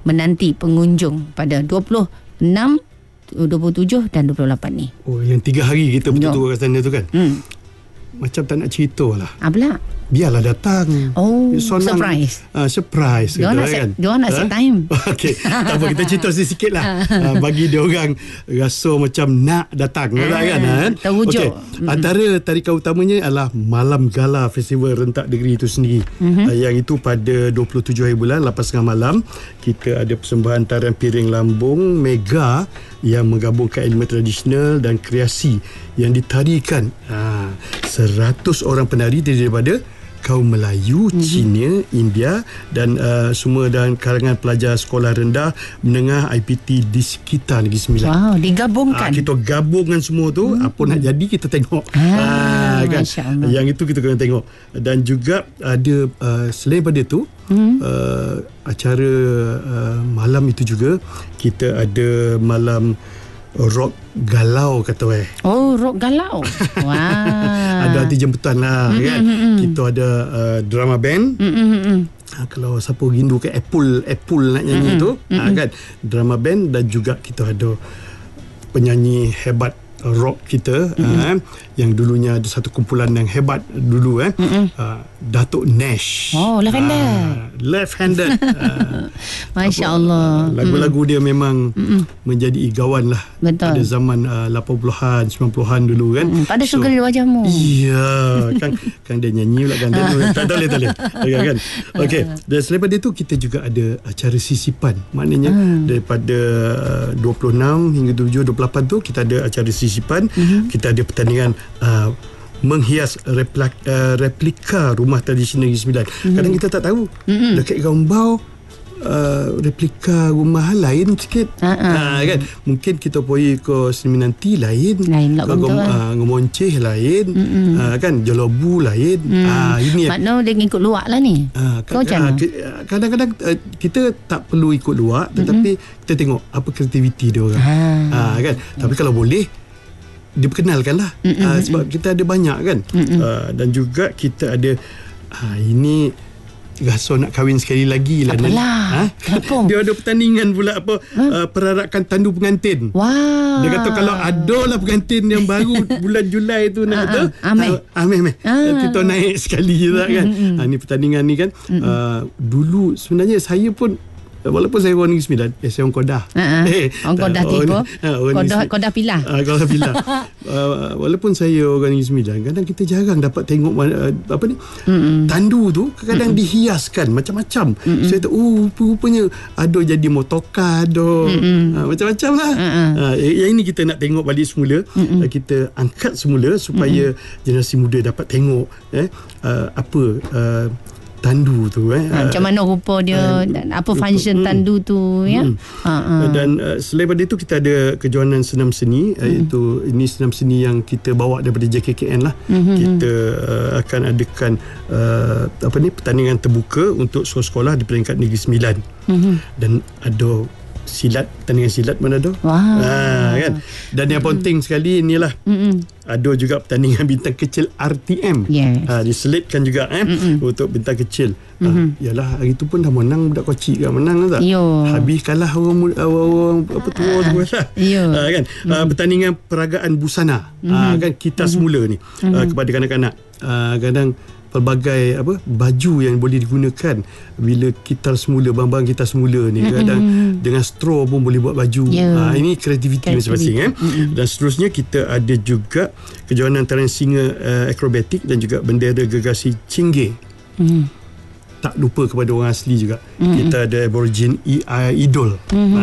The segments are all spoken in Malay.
menanti pengunjung pada 26, 27 dan 28 ni. Oh, yang 3 hari kita betul-betul kat sana tu kan. Macam tak nak cerita lah. Pula? Biarlah datang. Oh, Sonang, surprise. Surprise. Diorang nak set time. Okey. Tak apa, kita cerita sikit lah. Bagi diorang rasa macam nak datang. Kan? Terwujud. Okay. Antara tarikan utamanya adalah Malam Gala Festival Rentak Negeri itu sendiri. Yang itu pada 27 hari bulan, 8.30 malam. Kita ada persembahan tarian piring lambung mega yang menggabungkan elemen tradisional dan kreasi yang ditarikan 100 orang penari daripada kaum Melayu, Cina, India dan semua dan kalangan pelajar sekolah rendah, menengah, IPT di sekitar Negeri Sembilan. Wow, digabungkan. Kita gabungkan semua tu, apa nak jadi kita tengok. Kan? Yang itu kita kena tengok. Dan juga ada selain pada tu, acara malam itu juga kita ada malam rock galau kata Oh, rock galau. Wah. Ada nanti jemputan lah kan. Kita ada drama band. Kalau siapa rindu ke Apple nak nyanyi tu kan, drama band. Dan juga kita ada penyanyi hebat rock kita yang dulunya ada satu kumpulan yang hebat dulu Datuk Nash. Oh, left-handed. Masya Allah. Lagu-lagu dia memang menjadi igawan lah. Betul. Pada zaman 80-an 90-an dulu kan. Pada suka di wajahmu. Iya kan dia nyanyi pula kan. Tak boleh kan. Okey. Dan selain daripada itu kita juga ada acara sisipan. Maknanya daripada 26 hingga 27 28 tu kita ada acara sisipan. Kita ada pertandingan menghias replika rumah tradisional Negeri Sembilan. Kadang kita tak tahu dekat Gombau replika rumah lain sikit. Kan mungkin kita pergi ke Seni Menanti lain ke Ngomonceh lain kan, Jolobu lain. Ini makna dia ikut luar lah ni. Kau macam kadang-kadang kita tak perlu ikut luar, tetapi kita tengok apa kreativiti dia orang. Kan. Tapi kalau boleh diperkenalkan lah. Sebab kita ada banyak kan. Dan juga kita ada ini rasa nak kahwin sekali lagi lah. Apalah. Kenapa? Dia ada pertandingan pula perarakan tandu pengantin. Wow. Dia kata kalau ada lah pengantin yang baru bulan Julai tu nak kata Ameh kita naik sekali lah kan. Ni pertandingan ni kan. Dulu sebenarnya saya pun, walaupun saya orang Negeri Sembilan, saya orang Kedah. Orang Kedah tiba. Kedah Pilah. Kedah Pilah. Walaupun saya orang Negeri Sembilan, kadang kita jarang dapat tengok tandu tu kadang dihiaskan macam-macam. Saya tahu rupanya ada jadi motocar, macam-macam lah. Yang ini kita nak tengok balik semula. Kita angkat semula supaya generasi muda dapat tengok apa tandu tu macam mana rupa dia dan apa function tandu tu dan selain daripada itu kita ada kejohanan senam seni, iaitu ini senam seni yang kita bawa daripada JKKN lah. Kita akan adakan pertandingan terbuka untuk sekolah di peringkat Negeri Sembilan. Dan ada pertandingan silat mana ada. Kan. Dan yang penting sekali inilah ada juga pertandingan bintang kecil RTM. Diselitkan juga untuk bintang kecil. Yalah hari tu pun dah menang budak kecil kan, menang tak? Habis kalah orang tua semua lah. Kan. Pertandingan peragaan busana kan kita semula ni kepada kanak-kanak. Kadang pelbagai baju yang boleh digunakan bila kita semula, barang-barang kita semula ni kadang dengan straw pun boleh buat baju. Ini kreativiti masing-masing. Dan seterusnya kita ada juga kejohanan tarian singa akrobatik dan juga bendera gergasi Chingay. Tak lupa kepada orang asli juga. Kita ada Aborigin Idol.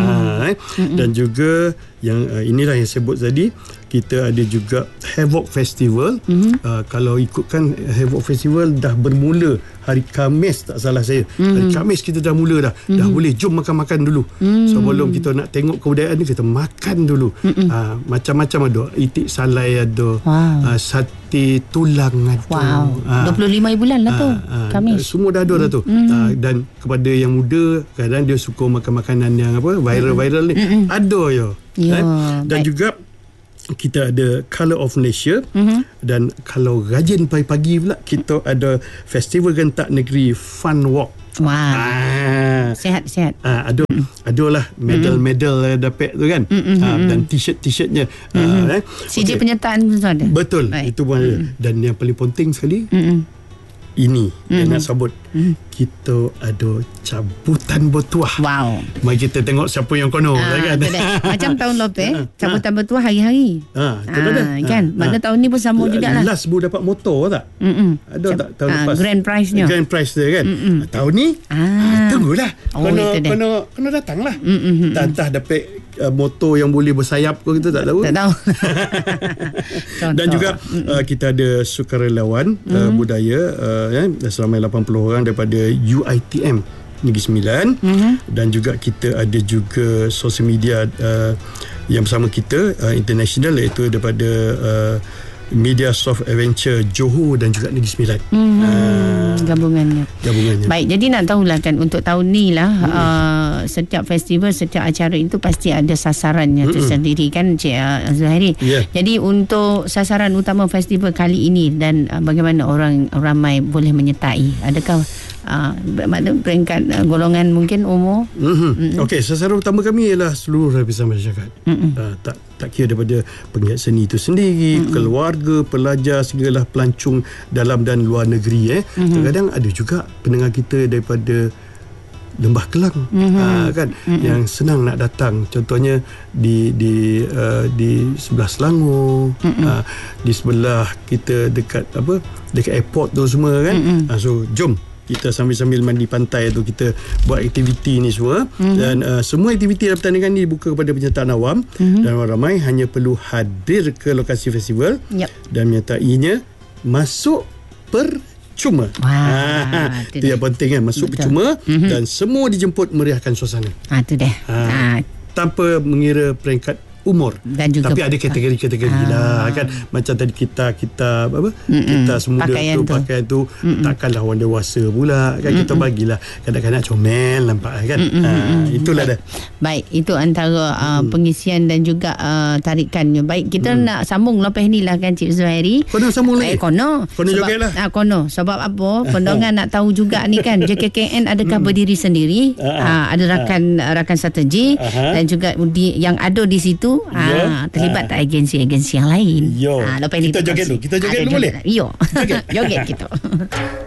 Dan juga yang inilah yang saya sebut tadi, kita ada juga Havoc Festival. Kalau ikutkan Havoc Festival dah bermula hari Khamis tak salah saya. Hari Khamis kita dah mula dah. Dah boleh jom makan-makan dulu. Sebelum kita nak tengok kebudayaan ni, kita makan dulu. Macam-macam ada. Itik salai ada. Sate tulang ada. 25 bulan lah tu Khamis. Semua dah ada dah tu. Dan kepada yang muda, kadang dia suka makan makanan yang viral-viral ni. Ada ya. Dan juga kita ada Colour of Malaysia. Dan kalau rajin pagi-pagi pula kita ada Festival Rentak Negeri Fun Walk. Wah. Sihat. Adulah medal dapat tu kan. Dan t-shirtnya. CJ penyertaan tu ada. Betul. Baik. Itu pun ada. Dan yang paling penting sekali, ini yang nak sabut, kita ada cabutan bertuah. Wow. Mari kita tengok siapa yang kono kan. Macam tahun lepas cabutan bertuah hari-hari. Kan. Mana tahun ni pun sama jugalah. Last dapat motor tak? Ada tak tahun lepas? Grand prize-nya. Grand prize dia kan. Tahun ni tunggulah. Kena datanglah. Entah dapat motor yang boleh bersayap ke, kita tak tahu. Dan juga kita ada sukarelawan budaya selama 80 orang daripada UiTM Negeri Sembilan. Dan juga kita ada juga sosial media yang bersama kita international, iaitu daripada Media Soft Adventure Johor dan juga Negeri Sembilan. Gabungannya. Baik, jadi nak tahulah kan, untuk tahun ni lah setiap festival, setiap acara itu pasti ada sasarannya tersendiri kan, Cik Zuhairi. Jadi untuk sasaran utama festival kali ini dan bagaimana orang ramai boleh menyertai, adakah peringkat golongan mungkin umur? Okey, sasaran utama kami ialah seluruh lapisan masyarakat. Tak kira daripada penggiat seni itu sendiri, keluarga, pelajar, segala pelancong dalam dan luar negeri. Kadang-kadang ada juga pendengar kita daripada Lembah Kelang, kan, yang senang nak datang. Contohnya di sebelah Selangor, di sebelah kita dekat airport tu semua kan. So jom kita sambil-sambil mandi pantai tu kita buat aktiviti ni semua. Dan semua aktiviti dalam pertandingan ni dibuka kepada penyertaan awam. Dan orang ramai hanya perlu hadir ke lokasi festival dan menyertainya masuk percuma. Itu yang penting kan, masuk percuma. Dan semua dijemput meriahkan suasana. Itu dia. Tanpa mengira peringkat umur. Dan juga tapi ada kategori-kategori lah kan. Macam tadi kita semuda tu pakaian tu takkanlah orang dewasa pula kan. Kita bagilah kanak-kanak comel nampak kan. Itulah dah. Baik, itu antara pengisian dan juga tarikannya. Baik, kita nak sambung lepas ni lah kan, Cik Zuhairi. Kono sambung lagi. Kono joget lah. Kono. Sebab apa? Pendengar nak tahu juga ni kan, JKKN adakah berdiri sendiri? Ada rakan strategi dan juga yang ada di situ terlibat tak agensi-agensi yang lain. Kita joget dulu. Kita joget dulu boleh? Joget kita.